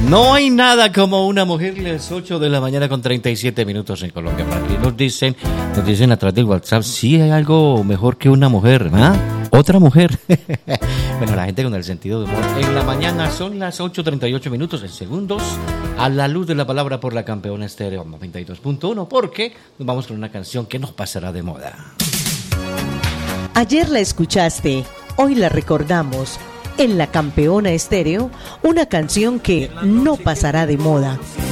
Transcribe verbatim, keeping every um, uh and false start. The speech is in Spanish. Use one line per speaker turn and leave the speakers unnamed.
No hay nada como una mujer las ocho de la mañana con treinta y siete minutos en Colombia. Para aquí nos dicen, nos dicen a través del WhatsApp, sí hay algo mejor que una mujer, ¿ah? Otra mujer. Bueno, la gente con el sentido de humor. En la mañana son las ocho treinta y ocho minutos en segundos. A la luz de la palabra por la Campeona Estéreo noventa y dos punto uno, porque nos vamos con una canción que nos pasará de moda.
Ayer la escuchaste, hoy la recordamos. En la Campeona Estéreo, una canción que no pasará de moda.